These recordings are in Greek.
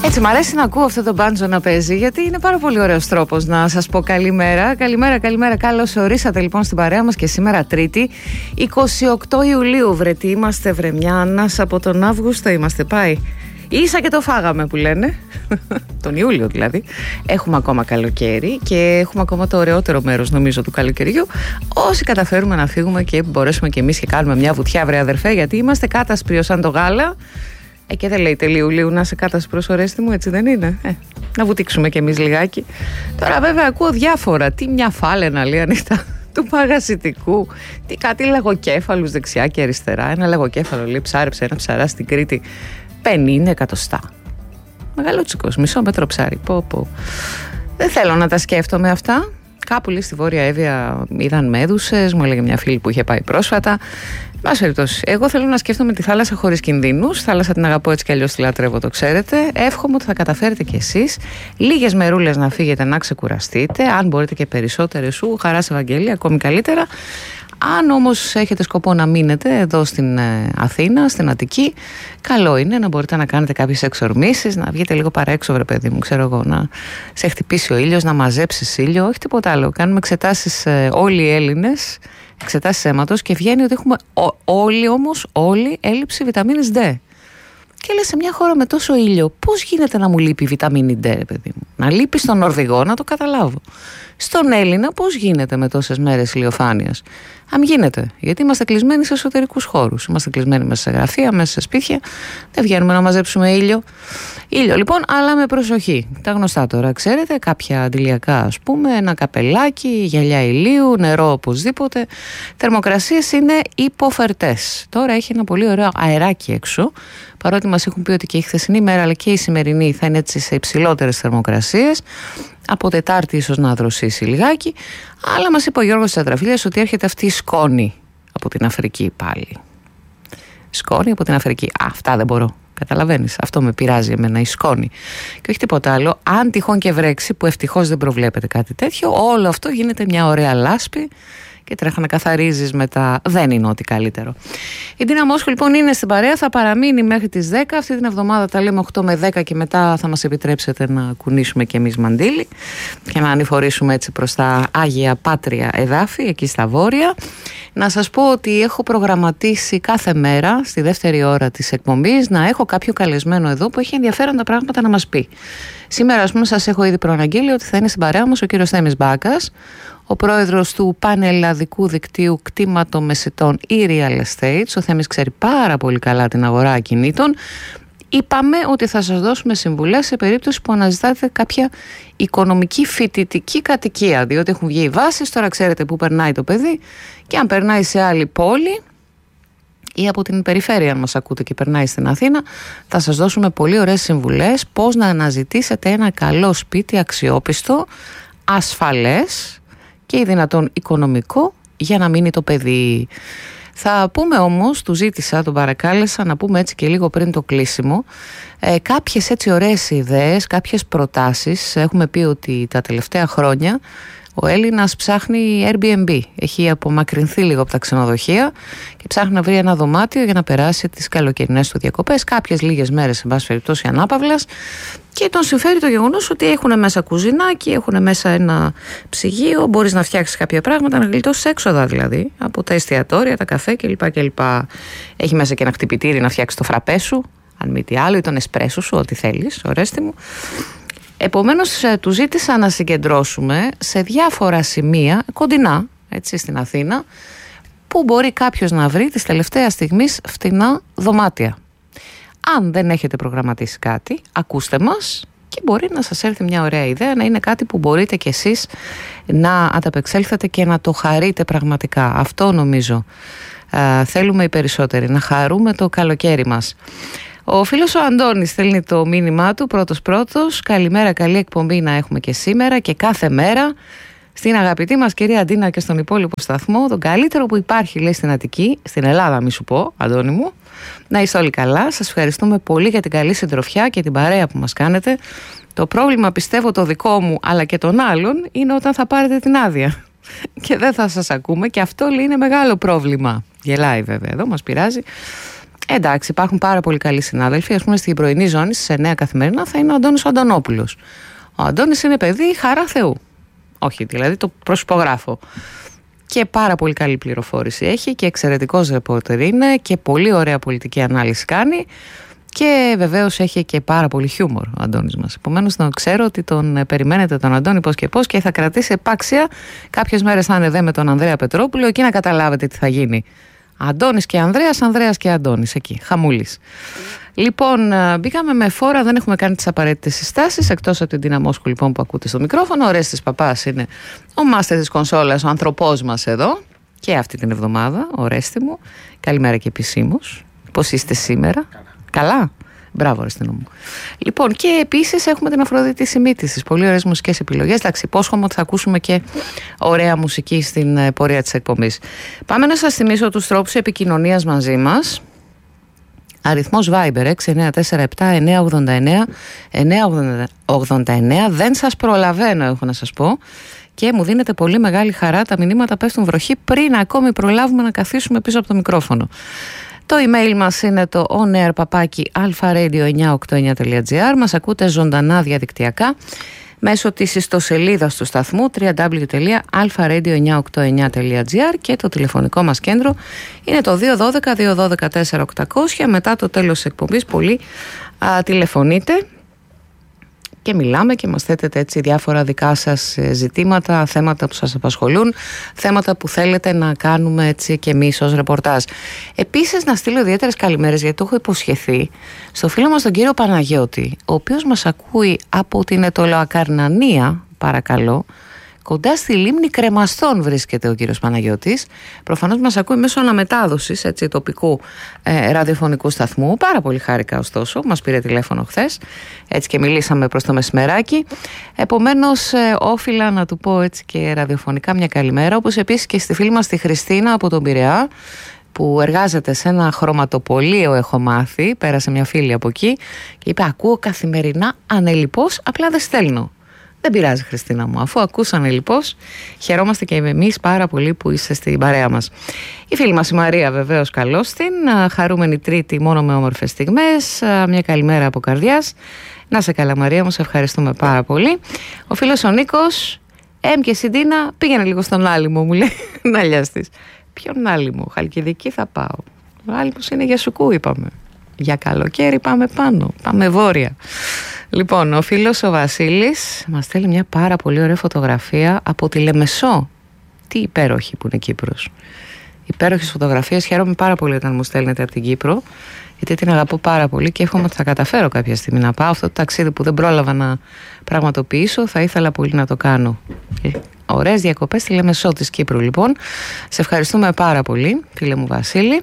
Έτσι, μ' αρέσει να ακούω αυτό το μπάντζο να παίζει, γιατί είναι πάρα πολύ ωραίος τρόπος να σας πω καλημέρα. Καλημέρα. Καλώς ορίσατε λοιπόν στην παρέα μας και σήμερα Τρίτη, 28 Ιουλίου. Βρε, τι είμαστε, βρε, μια ανάσα από τον Αύγουστο είμαστε, πάει. Ίσα και το φάγαμε που λένε, τον Ιούλιο δηλαδή. Έχουμε ακόμα καλοκαίρι και έχουμε ακόμα το ωραιότερο μέρος νομίζω του καλοκαιριού. Όσοι καταφέρουμε να φύγουμε και μπορέσουμε και εμείς και κάνουμε μια βουτιά, βρε αδερφέ, γιατί είμαστε κάτασπριο σαν το γάλα. Και δεν λέει τελείου Ιουλίου να είσαι κάτασπρος, Ορέστη μου, έτσι δεν είναι? Να βουτήξουμε κι εμείς λιγάκι. Τώρα βέβαια ακούω διάφορα. Τι μια φάλαινα λέει ανοιχτά του παγασιτικού, τι κάτι λαγοκέφαλους δεξιά και αριστερά. Ένα λαγοκέφαλο λέει ψάρεψε ένα ψαρά στην Κρήτη 50 εκατοστά. Μεγαλούτσικος, μισό μέτρο ψάρι. Πω. Δεν θέλω να τα σκέφτομαι αυτά. Κάπου λέει στη Βόρεια Εύβοια είδαν μέδουσες, μου έλεγε μια φίλη που είχε πάει πρόσφατα. Βάση περιπτώσει, εγώ θέλω να σκέφτομαι τη θάλασσα χωρίς κινδύνους. Θάλασσα την αγαπώ έτσι κι αλλιώς τη λατρεύω, το ξέρετε. Εύχομαι ότι θα καταφέρετε κι εσείς λίγες μερούλες να φύγετε, να ξεκουραστείτε. Αν μπορείτε και περισσότερες, σου χαράς Ευαγγέλια, ακόμη καλύτερα. Αν όμως έχετε σκοπό να μείνετε εδώ στην Αθήνα, στην Αττική, καλό είναι να μπορείτε να κάνετε κάποιες εξορμήσεις, να βγείτε λίγο παραέξω, βρε παιδί μου, ξέρω εγώ, να σε χτυπήσει ο ήλιος, να μαζέψεις ήλιο, όχι τίποτα άλλο. Κάνουμε εξετάσεις όλοι οι Έλληνες, εξετάσεις αίματος και βγαίνει ότι έχουμε όλοι έλλειψη βιταμίνης D. Και λες, σε μια χώρα με τόσο ήλιο, πώς γίνεται να μου λείπει η βιταμίνη D, ρε παιδί μου? Να λείπει στον Νορβηγό, να το καταλάβω. Στον Έλληνα, πώς γίνεται με τόσες μέρες ηλιοφάνειας? Αν γίνεται, γιατί είμαστε κλεισμένοι σε εσωτερικούς χώρους. Είμαστε κλεισμένοι μέσα σε γραφεία, μέσα σε σπίτια. Δεν βγαίνουμε να μαζέψουμε ήλιο. Ήλιο λοιπόν, αλλά με προσοχή. Τα γνωστά τώρα, ξέρετε, κάποια αντιλιακά ας πούμε, ένα καπελάκι, γυαλιά ηλίου, νερό οπωσδήποτε. Θερμοκρασίες είναι υποφερτές. Τώρα έχει ένα πολύ ωραίο αεράκι έξω. Παρότι μας έχουν πει ότι και η χθεσινή μέρα αλλά και η σημερινή θα είναι έτσι σε υψηλότερες θερμοκρασίες. Από Τετάρτη ίσως να δροσίσει λιγάκι. Αλλά μας είπε ο Γιώργος Τσατραφίλιας ότι έρχεται αυτή η σκόνη από την Αφρική πάλι. Σκόνη από την Αφρική. Αυτά δεν μπορώ. Καταλαβαίνεις. Αυτό με πειράζει εμένα, η σκόνη. Και όχι τίποτα άλλο. Αν τυχόν και βρέξει, που ευτυχώς δεν προβλέπεται κάτι τέτοιο, όλο αυτό γίνεται μια ωραία λάσπη. Και τρέχα να καθαρίζεις μετά. Δεν είναι ό,τι καλύτερο. Η Ντίνα Μόσχου λοιπόν είναι στην παρέα, θα παραμείνει μέχρι τις 10. Αυτή την εβδομάδα τα λέμε 8 με 10 και μετά θα μας επιτρέψετε να κουνήσουμε και εμείς μαντίλι και να ανηφορήσουμε έτσι προς τα Άγια Πάτρια εδάφη, εκεί στα βόρεια. Να σας πω ότι έχω προγραμματίσει κάθε μέρα στη δεύτερη ώρα της εκπομπής να έχω κάποιο καλεσμένο εδώ που έχει ενδιαφέροντα πράγματα να μας πει. Σήμερα ας πούμε σας έχω ήδη προαναγγείλει ότι θα είναι στην παρέα μας ο κύριος Θέμης Μπάκας, ο πρόεδρος του Πανελλαδικού Δικτύου Κτήματομεσητών e-Real Estates. Ο Θέμης ξέρει πάρα πολύ καλά την αγορά ακινήτων. Είπαμε ότι θα σας δώσουμε συμβουλές σε περίπτωση που αναζητάτε κάποια οικονομική φοιτητική κατοικία, διότι έχουν βγει οι βάσεις, τώρα ξέρετε πού περνάει το παιδί και αν περνάει σε άλλη πόλη ή από την περιφέρεια, αν μας ακούτε και περνάει στην Αθήνα, θα σας δώσουμε πολύ ωραίες συμβουλές πώς να αναζητήσετε ένα καλό σπίτι αξιόπιστο, ασφαλές και ή δυνατόν οικονομικό για να μείνει το παιδί. Θα πούμε όμως, του ζήτησα, τον παρακάλεσα να πούμε έτσι και λίγο πριν το κλείσιμο κάποιες έτσι ωραίες ιδέες, κάποιες προτάσεις. Έχουμε πει ότι τα τελευταία χρόνια ο Έλληνας ψάχνει Airbnb. Έχει απομακρυνθεί λίγο από τα ξενοδοχεία και ψάχνει να βρει ένα δωμάτιο για να περάσει τις καλοκαιρινές του διακοπές, κάποιες λίγες μέρες, σε πάση περιπτώσει, ανάπαυλας. Και τον συμφέρει το γεγονός ότι έχουν μέσα κουζινάκι, έχουν μέσα ένα ψυγείο, μπορείς να φτιάξεις κάποια πράγματα, να γλιτώσεις έξοδα δηλαδή από τα εστιατόρια, τα καφέ κλπ. Έχει μέσα και ένα χτυπητήρι να φτιάξεις το φραπέ σου, αν μη τι άλλο, ή τον εσπρέσο σου, ό,τι θέλεις, Ορέστη μου. Επομένως, του ζήτησα να συγκεντρώσουμε σε διάφορα σημεία, κοντινά, έτσι, στην Αθήνα, που μπορεί κάποιος να βρει της τελευταίας στιγμής φτηνά δωμάτια. Αν δεν έχετε προγραμματίσει κάτι, ακούστε μας και μπορεί να σας έρθει μια ωραία ιδέα, να είναι κάτι που μπορείτε κι εσείς να ανταπεξέλθετε και να το χαρείτε πραγματικά. Αυτό νομίζω θέλουμε οι περισσότεροι, να χαρούμε το καλοκαίρι μας. Ο φίλος ο Αντώνης στέλνει το μήνυμά του πρώτος. Καλημέρα, καλή εκπομπή να έχουμε και σήμερα και κάθε μέρα. Στην αγαπητή μας κυρία Ντίνα και στον υπόλοιπο σταθμό, τον καλύτερο που υπάρχει, λέει, στην Αττική, στην Ελλάδα, μη σου πω, Αντώνη μου. Να είστε όλοι καλά. Σας ευχαριστούμε πολύ για την καλή συντροφιά και την παρέα που μας κάνετε. Το πρόβλημα, πιστεύω, το δικό μου αλλά και των άλλων είναι όταν θα πάρετε την άδεια και δεν θα σας ακούμε, και αυτό, λέει, είναι μεγάλο πρόβλημα. Γελάει βέβαια εδώ, μας πειράζει. Εντάξει, υπάρχουν πάρα πολύ καλοί συνάδελφοι. Ας πούμε, στην πρωινή ζώνη στις 9 καθημερινά θα είναι ο Αντώνης ο Αντωνόπουλος. Ο Αντώνης είναι παιδί χαρά Θεού. Όχι, δηλαδή το προσυπογράφω. Και πάρα πολύ καλή πληροφόρηση έχει και εξαιρετικός ρεπόρτερ είναι και πολύ ωραία πολιτική ανάλυση κάνει. Και βεβαίως έχει και πάρα πολύ χιούμορ ο Αντώνης μας. Επομένως, να ξέρω ότι τον περιμένετε τον Αντώνη πώς και πώς και θα κρατήσει επάξια. Κάποιες μέρες θα είναι εδώ με τον Ανδρέα Πετρόπουλο, εκεί να καταλάβετε τι θα γίνει. Αντώνης και Ανδρέας, Ανδρέας και Αντώνης, εκεί, χαμούλης. Λοιπόν, μπήκαμε με φόρα, δεν έχουμε κάνει τις απαραίτητες συστάσεις, εκτός από την Τίνα Μόσκου λοιπόν που ακούτε στο μικρόφωνο. Ο Ορέστης Παπάς είναι ο μάστερ της κονσόλας, ο ανθρωπός μας εδώ και αυτή την εβδομάδα, ο Ορέστη μου. Καλημέρα και επισήμως. Πώς είστε σήμερα? Καλά. Μπράβο, Ρεστινό μου. Λοιπόν, και επίσης έχουμε την Αφροδίτη Σιμίτη στις πολύ ωραίες μουσικές επιλογές. Εντάξει, υπόσχομαι ότι θα ακούσουμε και ωραία μουσική στην πορεία της εκπομπής. Πάμε να σας θυμίσω τους τρόπους επικοινωνίας μαζί μας. Αριθμός Viber 6947-989-989. Δεν σας προλαβαίνω, έχω να σας πω. Και μου δίνεται πολύ μεγάλη χαρά. Τα μηνύματα πέφτουν βροχή πριν ακόμη προλάβουμε να καθίσουμε πίσω από το μικρόφωνο. Το email μας είναι το onair@alfaradio989.gr. Μας ακούτε ζωντανά διαδικτυακά μέσω της ιστοσελίδας του σταθμού www.alfaradio989.gr και το τηλεφωνικό μας κέντρο είναι το 212-212-4800. Μετά το τέλος της εκπομπής πολύ τηλεφωνείτε και μιλάμε και μας θέτετε έτσι διάφορα δικά σας ζητήματα, θέματα που σας απασχολούν, θέματα που θέλετε να κάνουμε έτσι και εμείς ως ρεπορτάζ. Επίσης να στείλω ιδιαίτερες καλημέρες, γιατί το έχω υποσχεθεί, στο φίλο μας τον κύριο Παναγιώτη, ο οποίος μας ακούει από την Αιτωλοακαρνανία, παρακαλώ. Κοντά στη λίμνη Κρεμαστών βρίσκεται ο κύριος Παναγιώτης. Προφανώς μας ακούει μέσω αναμετάδοσης έτσι, τοπικού ραδιοφωνικού σταθμού. Πάρα πολύ χάρηκα ωστόσο, μας πήρε τηλέφωνο χθες έτσι και μιλήσαμε προς το μεσημεράκι. Επομένως όφιλα να του πω έτσι και ραδιοφωνικά μια καλημέρα, όπως επίσης και στη φίλη μας τη Χριστίνα από τον Πειραιά, που εργάζεται σε ένα χρωματοπωλείο, έχω μάθει. Πέρασε μια φίλη από εκεί και είπε: ακούω καθημερινά ανελιπώς, απλά δεν στέλνω. Δεν πειράζει, Χριστίνα μου, αφού ακούσανε λοιπόν, χαιρόμαστε και εμείς πάρα πολύ που είσαι στην παρέα μας. Η φίλη μας η Μαρία, βεβαίως, καλώς την. Χαρούμενη Τρίτη, μόνο με όμορφες στιγμές. Μια καλημέρα από καρδιάς. Να σε καλά, Μαρία μου, σε ευχαριστούμε πάρα πολύ. Ο φίλος ο Νίκος, και Συντίνα, πήγαινε λίγο στον Άλυμο, μου λέει, να λιάστης. Ποιον Άλυμο? Χαλκιδική θα πάω. Ο Άλυμος είναι για σουκού, είπαμε. Για καλοκαίρι πάμε πάνω, πάμε βόρεια. Λοιπόν, ο φίλος ο Βασίλης μας στέλνει μια πάρα πολύ ωραία φωτογραφία από τη Λεμεσό. Τι υπέροχη που είναι Κύπρος. Υπέροχες φωτογραφίες. Χαίρομαι πάρα πολύ όταν μου στέλνετε από την Κύπρο, γιατί την αγαπώ πάρα πολύ και εύχομαι ότι θα καταφέρω κάποια στιγμή να πάω. Αυτό το ταξίδι που δεν πρόλαβα να πραγματοποιήσω, θα ήθελα πολύ να το κάνω. Ωραίες διακοπές στη Λεμεσό της Κύπρου, λοιπόν. Σε ευχαριστούμε πάρα πολύ, φίλε μου Βασίλη.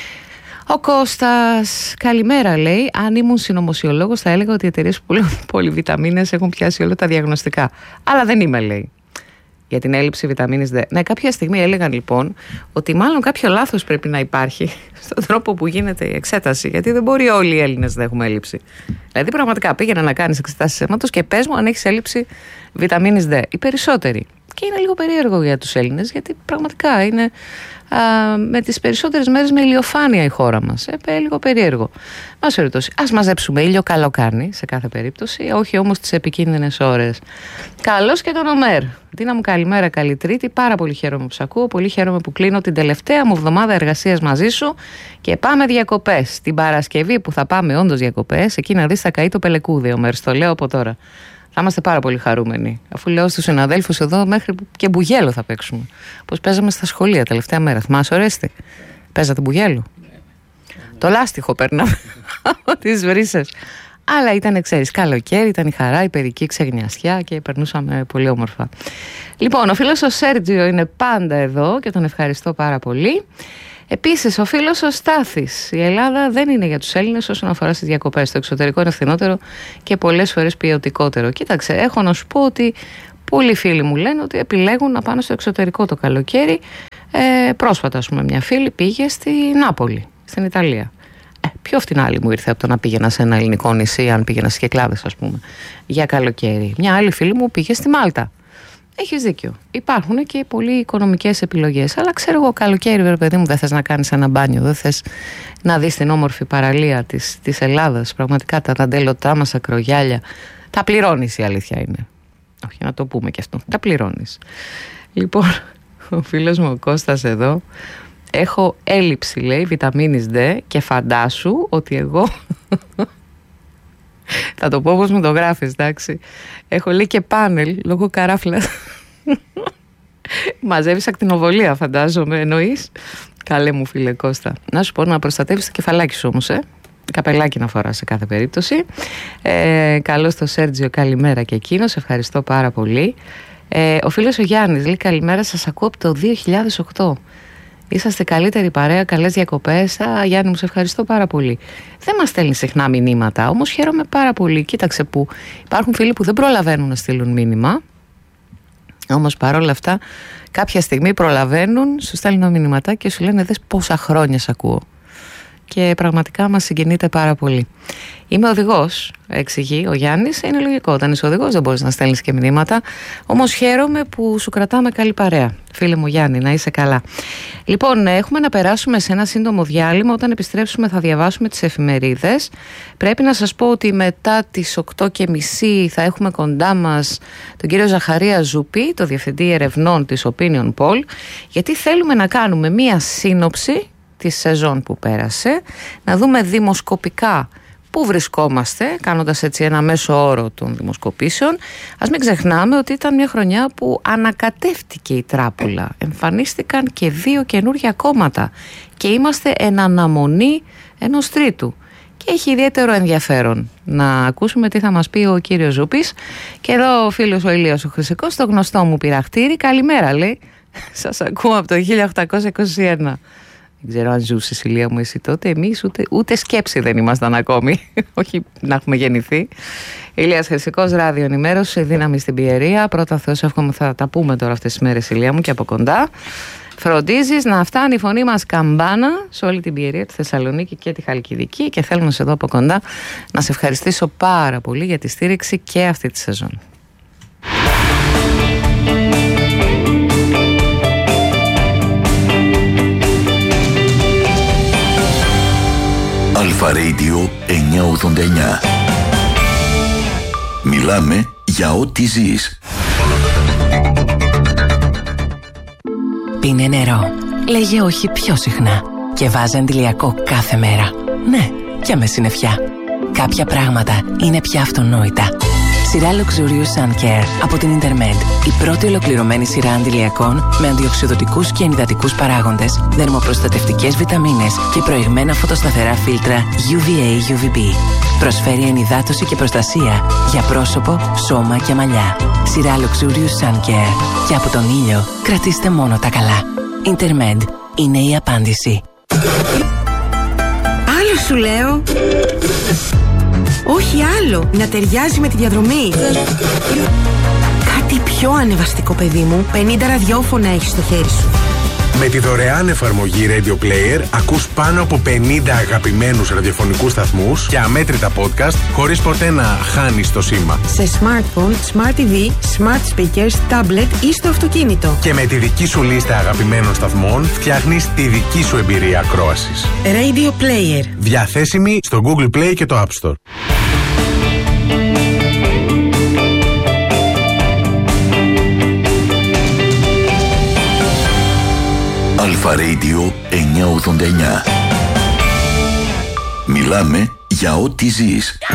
Ο Κώστας, καλημέρα, λέει. Αν ήμουν συνωμοσιολόγος θα έλεγα ότι οι εταιρείες που πουλούν πολυβιταμίνες έχουν πιάσει όλα τα διαγνωστικά. Αλλά δεν είμαι, λέει, για την έλλειψη βιταμίνης D. Ναι, κάποια στιγμή έλεγαν λοιπόν ότι μάλλον κάποιο λάθος πρέπει να υπάρχει στον τρόπο που γίνεται η εξέταση, γιατί δεν μπορεί όλοι οι Έλληνες να έχουμε έλλειψη. Δηλαδή πραγματικά πήγαινε να κάνεις εξετάσεις αίματος και πες μου αν έχεις έλλειψη βιταμίνης D. Οι περισσότεροι. Και είναι λίγο περίεργο για τους Έλληνες, γιατί πραγματικά είναι με τις περισσότερες μέρες με ηλιοφάνεια η χώρα μας. Λίγο περίεργο. Ας μαζέψουμε ήλιο, καλό κάνει σε κάθε περίπτωση, όχι όμως τις επικίνδυνες ώρες. Καλώς και τον Ομέρ. Τίνα μου, καλημέρα, καλή Τρίτη. Πάρα πολύ χαίρομαι που σ' ακούω. Πολύ χαίρομαι που κλείνω την τελευταία μου εβδομάδα εργασίας μαζί σου και πάμε διακοπές. Την Παρασκευή που θα πάμε όντως διακοπές, εκεί να δεις θα καεί το πελεκούδι, Ομέρ. Το λέω από τώρα. Θα είμαστε πάρα πολύ χαρούμενοι. Αφού λέω στους συναδέλφους εδώ, μέχρι και μπουγέλο θα παίξουμε. Όπως παίζαμε στα σχολεία τελευταία μέρα. Θυμάσαι, Ορέστη? Παίζατε μπουγέλο? Το λάστιχο παίρναμε από τις βρύσες. Αλλά ήταν, ξέρεις, καλοκαίρι, ήταν η χαρά, η παιδική ξεγνιασιά και περνούσαμε πολύ όμορφα. Λοιπόν, ο φίλος ο Σέρτζιο είναι πάντα εδώ και τον ευχαριστώ πάρα πολύ. Επίσης, ο φίλος ο Στάθης. Η Ελλάδα δεν είναι για τους Έλληνες όσον αφορά στις διακοπές. Το εξωτερικό είναι φθηνότερο και πολλές φορές ποιοτικότερο. Κοίταξε, έχω να σου πω ότι πολλοί φίλοι μου λένε ότι επιλέγουν να πάνε στο εξωτερικό το καλοκαίρι. Πρόσφατα, ας πούμε, μια φίλη πήγε στη Νάπολη, στην Ιταλία. Πιο φτηνά άλλη μου ήρθε από το να πήγαινα σε ένα ελληνικό νησί, αν πήγαινα στις Κυκλάδες, ας πούμε, για καλοκαίρι. Μια άλλη φίλη μου πήγε στη Μάλτα. Έχεις δίκιο. Υπάρχουν και πολλοί οικονομικές επιλογές. Αλλά ξέρω εγώ, καλοκαίρι, βέβαια, παιδί μου, δεν θες να κάνεις ένα μπάνιο, δεν θες να δεις την όμορφη παραλία της Ελλάδας. Πραγματικά τα δαντέλωτά μας, ακρογιάλια. Τα πληρώνεις, η αλήθεια είναι. Όχι, να το πούμε και αυτό. Τα πληρώνεις. Λοιπόν, ο φίλος μου ο Κώστας εδώ. Έχω έλλειψη, λέει, βιταμίνης D και φαντάσου ότι εγώ. Θα το πω όπως μου το γράφεις, εντάξει. Έχω, λέει, και πάνελ λόγω καράφλας. Μαζεύεις ακτινοβολία, φαντάζομαι, εννοείς. Καλέ μου φίλε Κώστα. Να σου πω, να προστατεύεις το κεφαλάκι σου όμως, καπελάκι να φοράς σε κάθε περίπτωση. Καλώς το Σέρτζιο, καλημέρα και εκείνος. Ευχαριστώ πάρα πολύ. Ο φίλος ο Γιάννης λέει, καλημέρα, σας ακούω από το 2008. Είσαστε καλύτερη παρέα, καλές διακοπές. Γιάννη μου, σε ευχαριστώ πάρα πολύ. Δεν μας στέλνει συχνά μηνύματα, όμως χαίρομαι πάρα πολύ. Κοίταξε που υπάρχουν φίλοι που δεν προλαβαίνουν να στείλουν μήνυμα, όμως παρόλα αυτά κάποια στιγμή προλαβαίνουν, σου στέλνουν μηνύματα και σου λένε, δες πόσα χρόνια σ' ακούω. Και πραγματικά μας συγκινείται πάρα πολύ. Είμαι οδηγός, εξηγεί ο Γιάννης. Είναι λογικό, όταν είσαι οδηγός δεν μπορείς να στέλνεις και μηνύματα. Όμως χαίρομαι που σου κρατάμε καλή παρέα. Φίλε μου Γιάννη, να είσαι καλά. Λοιπόν, έχουμε να περάσουμε σε ένα σύντομο διάλειμμα. Όταν επιστρέψουμε θα διαβάσουμε τις εφημερίδες. Πρέπει να σας πω ότι μετά τις 8:30 θα έχουμε κοντά μας τον κύριο Ζαχαρία Ζουπή, το Διευθυντή Ερευνών της Opinion Poll, γιατί θέλουμε να κάνουμε μία σύνοψη της σεζόν που πέρασε, να δούμε δημοσκοπικά πού βρισκόμαστε, κάνοντας έτσι ένα μέσο όρο των δημοσκοπήσεων. Ας μην ξεχνάμε ότι ήταν μια χρονιά που ανακατεύτηκε η τράπουλα. Εμφανίστηκαν και 2 καινούργια κόμματα και είμαστε εν αναμονή ενός τρίτου. Και έχει ιδιαίτερο ενδιαφέρον να ακούσουμε τι θα μας πει ο κύριος Ζούπης. Και εδώ ο φίλος ο Ηλίας ο Χρυσικός, το γνωστό μου πειραχτήρι. Καλημέρα, λέει. Σας ακούω από το 1821. Δεν ξέρω αν ζούσες, Ηλία μου, εσύ τότε. Εμείς ούτε σκέψη δεν ήμασταν ακόμη. Όχι να έχουμε γεννηθεί. Ηλίας Χρυσικός, ράδιο ενημέρωση, δύναμη στην Πιερία. Πρώτα Θεός, εύχομαι θα τα πούμε τώρα αυτές τις μέρες, Ηλία μου, και από κοντά. Φροντίζεις να φτάνει η φωνή μας καμπάνα σε όλη την Πιερία, τη Θεσσαλονίκη και τη Χαλκιδική. Και θέλω να σε δω από κοντά να σε ευχαριστήσω πάρα πολύ για τη στήριξη και αυτή τη σεζόν. Αλφα Radio 989. Μιλάμε για ό,τι ζεις. Πίνε νερό. Λέγε όχι πιο συχνά. Και βάζε αντιλιακό κάθε μέρα. Ναι, και με συννεφιά. Κάποια πράγματα είναι πια αυτονόητα. Σειρά Luxurious Sun Care από την Intermed. Η πρώτη ολοκληρωμένη σειρά αντιλιακών με αντιοξειδωτικούς και ενυδατικούς παράγοντες, δερμοπροστατευτικές βιταμίνες και προηγμένα φωτοσταθερά φίλτρα UVA-UVB. Προσφέρει ενυδάτωση και προστασία για πρόσωπο, σώμα και μαλλιά. Σειρά Luxurious Sun Care. Και από τον ήλιο κρατήστε μόνο τα καλά. Intermed είναι η απάντηση. Άλλο σου λέω. Όχι άλλο, να ταιριάζει με τη διαδρομή. Κάτι πιο ανεβαστικό, παιδί μου. 50 ραδιόφωνα έχεις στο χέρι σου. Με τη δωρεάν εφαρμογή Radio Player ακούς πάνω από 50 αγαπημένους ραδιοφωνικούς σταθμούς και αμέτρητα podcast χωρίς ποτέ να χάνεις το σήμα. Σε smartphone, smart TV, smart speakers, tablet ή στο αυτοκίνητο. Και με τη δική σου λίστα αγαπημένων σταθμών φτιάχνεις τη δική σου εμπειρία ακρόασης. Radio Player. Διαθέσιμη στο Google Play και το App Store. Αλφα Radio 989. Μιλάμε για ό,τι ζεις.